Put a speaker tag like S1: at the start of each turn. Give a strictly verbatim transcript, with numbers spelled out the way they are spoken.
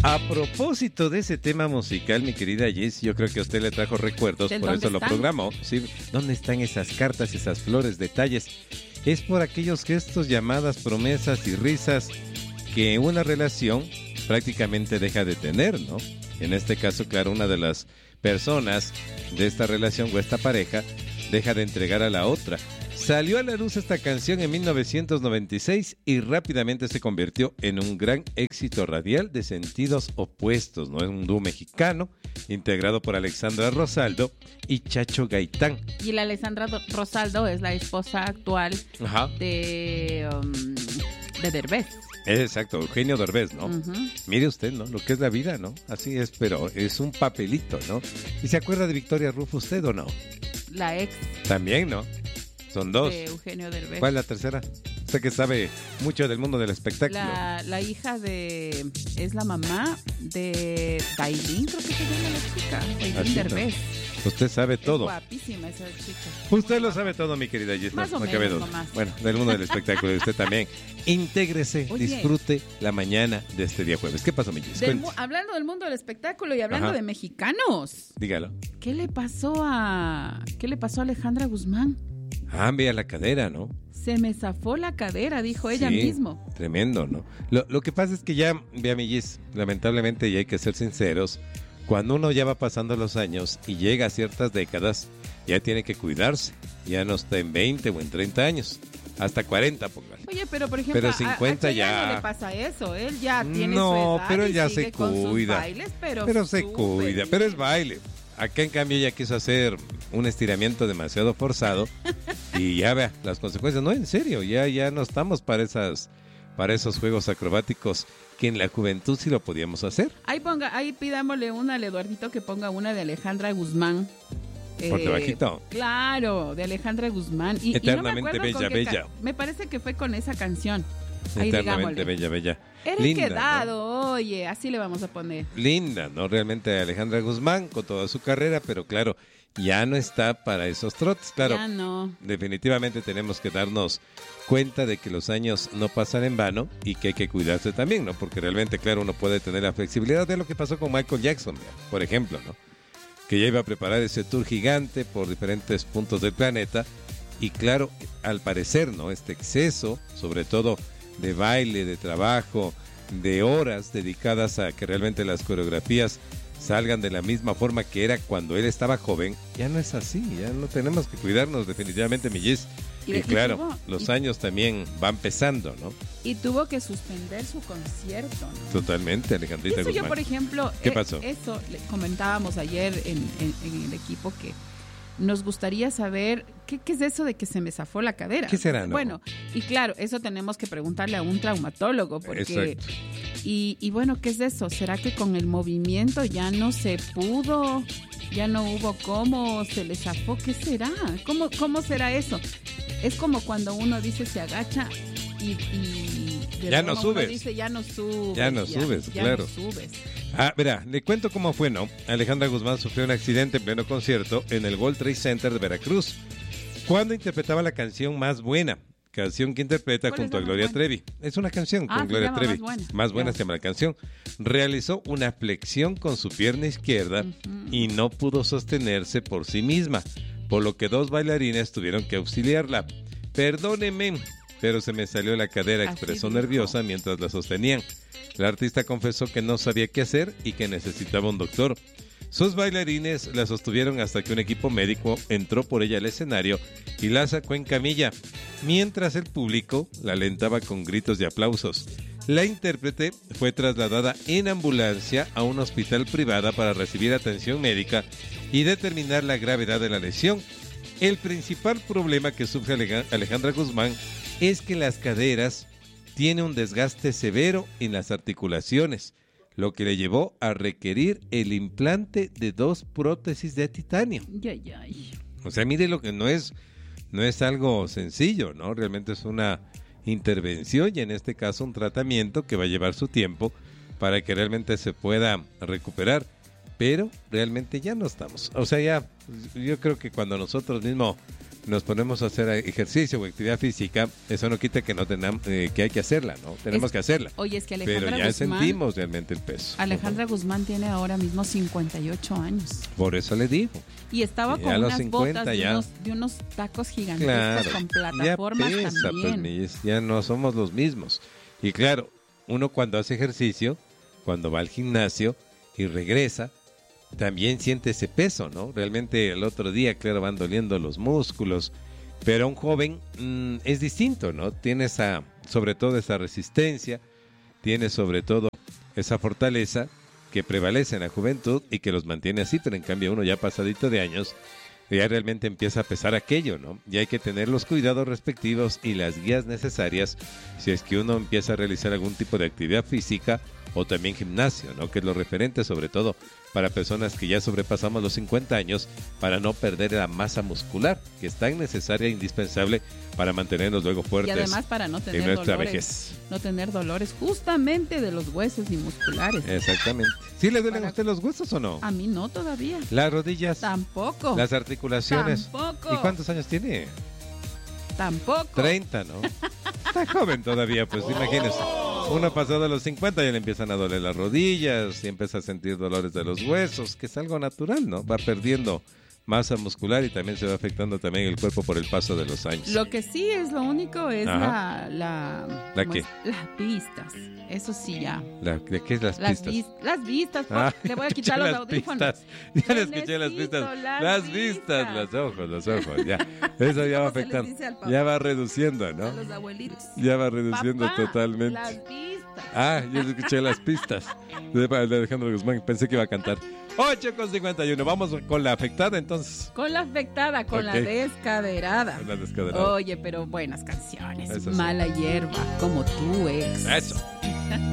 S1: A propósito de ese tema musical, mi querida Jess, yo creo que a usted le trajo recuerdos, por eso lo programó. ¿Sí? ¿Dónde están esas cartas, esas flores, detalles? Es por aquellos gestos, llamadas, promesas y risas que una relación prácticamente deja de tener, ¿no? En este caso, claro, una de las personas de esta relación o esta pareja deja de entregar a la otra. Salió a la luz esta canción en mil novecientos noventa y seis y rápidamente se convirtió en un gran éxito radial de sentidos opuestos, ¿no? Es un dúo mexicano integrado por Alexandra Rosaldo y Chacho Gaitán.
S2: Y la Alexandra Rosaldo es la esposa actual Ajá. de, um, de Derbez.
S1: Es exacto, Eugenio Derbez, ¿no? Uh-huh. Mire usted, ¿no? Lo que es la vida, ¿no? Así es, pero es un papelito, ¿no? ¿Y se acuerda de Victoria Rufo usted o no?
S2: La ex.
S1: También, ¿no? Son dos.
S2: De Eugenio Derbez.
S1: ¿Cuál es la tercera? Usted que sabe mucho del mundo del espectáculo.
S2: La, la hija de... Es la mamá de Dailin, creo que se llama la chica. Dailin Derbez.
S1: Usted sabe todo.
S2: Es guapísima esa chica.
S1: Usted lo sabe todo, mi querida Jess.
S2: Más
S1: no,
S2: o
S1: no
S2: menos,
S1: cabe duda. Bueno, del mundo del espectáculo y usted también. Intégrese, Oye, disfrute la mañana de este día jueves. ¿Qué pasó, mi Jess?
S2: Mu- hablando del mundo del espectáculo y hablando Ajá. de mexicanos.
S1: Dígalo.
S2: ¿Qué le pasó a... ¿Qué le pasó a Alejandra Guzmán?
S1: Ah, vea la cadera, ¿no?
S2: Se me zafó la cadera, dijo ella
S1: sí,
S2: mismo.
S1: Tremendo, ¿no? Lo, lo que pasa es que ya, vea mi Jess, lamentablemente, y hay que ser sinceros, cuando uno ya va pasando los años y llega a ciertas décadas, ya tiene que cuidarse. Ya no está en veinte o en treinta años. Hasta cuarenta, póngale.
S2: Oye, pero por ejemplo,
S1: pero cincuenta
S2: a, a
S1: ya
S2: no le pasa eso. Él ya tiene
S1: no,
S2: su edad
S1: pero él
S2: y
S1: ya
S2: sigue
S1: se
S2: con
S1: cuida.
S2: Sus bailes, pero
S1: pero se cuida, bien. Pero es baile. Acá en cambio ella quiso hacer un estiramiento demasiado forzado y ya vea las consecuencias. No, en serio, ya, ya no estamos para esas, para esos juegos acrobáticos que en la juventud sí lo podíamos hacer.
S2: Ahí ponga, ahí pidámosle una al Eduardito que ponga una de Alejandra Guzmán.
S1: Por eh, debajito.
S2: Claro, de Alejandra Guzmán. Y,
S1: Eternamente
S2: y no me
S1: bella, bella.
S2: Ca- me parece que fue con esa canción. Ahí
S1: Eternamente bella, bella.
S2: Eres Linda, quedado, ¿no? Oye, así le vamos a poner.
S1: Linda, ¿no? Realmente Alejandra Guzmán con toda su carrera, pero claro, ya no está para esos trotes, claro.
S2: Ya no.
S1: Definitivamente tenemos que darnos cuenta de que los años no pasan en vano y que hay que cuidarse también, ¿no? Porque realmente, claro, uno puede tener la flexibilidad de lo que pasó con Michael Jackson, por ejemplo, ¿no? Que ya iba a preparar ese tour gigante por diferentes puntos del planeta y claro, al parecer, ¿no? Este exceso, sobre todo de baile, de trabajo, de horas dedicadas a que realmente las coreografías salgan de la misma forma que era cuando él estaba joven, ya no es así, ya no tenemos que cuidarnos definitivamente, mi Jess. Y, y claro, tuvo, los y, años también van pesando, ¿no?
S2: Y tuvo que suspender su concierto, ¿no?
S1: Totalmente, Alejandrita
S2: eso
S1: Guzmán.
S2: Yo, por ejemplo,
S1: ¿Qué
S2: eh,
S1: pasó?
S2: Eso le comentábamos ayer en, en, en el equipo que nos gustaría saber qué, qué es eso de que se me zafó la cadera.
S1: ¿Qué será, no?
S2: Bueno, y claro, eso tenemos que preguntarle a un traumatólogo porque
S1: Exacto.
S2: y, y bueno, ¿qué es eso? ¿Será que con el movimiento ya no se pudo? ¿Ya no hubo cómo? ¿Se le zafó? ¿Qué será? ¿Cómo, cómo será eso? Es como cuando uno dice se agacha y, y
S1: ya no subes.
S2: Dice ya no subes.
S1: Ya no subes,
S2: ya,
S1: claro.
S2: Ya no subes.
S1: Ah, verá, le cuento cómo fue, ¿no? Alejandra Guzmán sufrió un accidente en pleno concierto en el World Trade Center de Veracruz, cuando interpretaba la canción Más Buena, canción que interpreta junto a Gloria buena? Trevi. Es una canción
S2: ah,
S1: con Gloria Trevi.
S2: Más Buena.
S1: Más buena se llama la canción. Realizó una flexión con su pierna izquierda uh-huh. y no pudo sostenerse por sí misma, por lo que dos bailarines tuvieron que auxiliarla. Perdóneme, pero se me salió la cadera, expresó nerviosa mientras la sostenían. La artista confesó que no sabía qué hacer y que necesitaba un doctor. Sus bailarines la sostuvieron hasta que un equipo médico entró por ella al escenario y la sacó en camilla, mientras el público la alentaba con gritos de aplausos. La intérprete fue trasladada en ambulancia a un hospital privado para recibir atención médica y determinar la gravedad de la lesión. El principal problema que sufre Alejandra Guzmán es que las caderas tienen un desgaste severo en las articulaciones, lo que le llevó a requerir el implante de dos prótesis de titanio.
S2: Ay, ay.
S1: O sea, mire lo que no es, no es algo sencillo, ¿no? Realmente es una intervención y en este caso un tratamiento que va a llevar su tiempo para que realmente se pueda recuperar, pero realmente ya no estamos. O sea, ya yo creo que cuando nosotros mismos nos ponemos a hacer ejercicio o actividad física, eso no quita que no tenamos, eh, que hay que hacerla, ¿no? Tenemos
S2: es,
S1: que hacerla.
S2: Oye, es que Alejandra
S1: Pero ya
S2: Guzmán,
S1: sentimos realmente el peso.
S2: Alejandra, ¿no?, Guzmán tiene ahora mismo cincuenta y ocho años.
S1: Por eso le digo.
S2: Y estaba
S1: Ya
S2: con
S1: a los
S2: unas
S1: cincuenta
S2: botas de
S1: ya.
S2: unos, de unos tacos gigantescos
S1: Claro,
S2: con plataformas
S1: ya pesa,
S2: también.
S1: pues, ya no somos los mismos. Y claro, uno cuando hace ejercicio, cuando va al gimnasio y regresa, también siente ese peso, ¿no? Realmente el otro día, claro, van doliendo los músculos, pero un joven mmm, es distinto, ¿no? Tiene esa, sobre todo esa resistencia, tiene sobre todo esa fortaleza que prevalece en la juventud y que los mantiene así, pero en cambio uno ya pasadito de años, ya realmente empieza a pesar aquello, ¿no? Y hay que tener los cuidados respectivos y las guías necesarias si es que uno empieza a realizar algún tipo de actividad física o también gimnasio, ¿no? Que es lo referente sobre todo para personas que ya sobrepasamos los cincuenta años, para no perder la masa muscular, que es tan necesaria e indispensable para mantenernos luego fuertes.
S2: Y además para no tener
S1: en nuestra
S2: dolores,
S1: vejez.
S2: No tener dolores justamente de los huesos y musculares.
S1: Exactamente. ¿Sí le duelen
S2: Para...
S1: a usted los huesos o no?
S2: A mí no todavía.
S1: Las rodillas.
S2: Tampoco.
S1: Las articulaciones.
S2: Tampoco.
S1: ¿Y cuántos años tiene?
S2: Tampoco.
S1: treinta, ¿no? Está joven todavía, pues imagínese. Uno pasado a los cincuenta ya le empiezan a doler las rodillas y empieza a sentir dolores de los huesos, que es algo natural, ¿no? Va perdiendo masa muscular y también se va afectando también el cuerpo por el paso de los años.
S2: Lo que sí es lo único es
S1: Ajá.
S2: la... ¿La,
S1: ¿La qué?
S2: Es? Las vistas. Eso sí ya.
S1: La, ¿De qué es las,
S2: las
S1: pistas?
S2: Vis, las vistas. Por,
S1: Ah,
S2: le voy a quitar los audífonos.
S1: Pistas. Ya
S2: Yo
S1: le escuché las
S2: necesito
S1: pistas.
S2: Las,
S1: las
S2: vistas.
S1: vistas, los ojos, los ojos. Ya. Eso ya va afectando. Ya va reduciendo, ¿no?
S2: A los abuelitos.
S1: Ya va reduciendo
S2: Papá,
S1: totalmente.
S2: Las vistas.
S1: Ah, yo escuché las pistas de, de Alejandro Guzmán. Pensé que iba a cantar. ocho con cincuenta y uno. Vamos con la afectada entonces.
S2: Con la afectada, con
S1: Okay.
S2: la descaderada.
S1: Con la descaderada.
S2: Oye, pero buenas canciones.
S1: Eso sí.
S2: Mala hierba, como tú ex.
S1: Eso.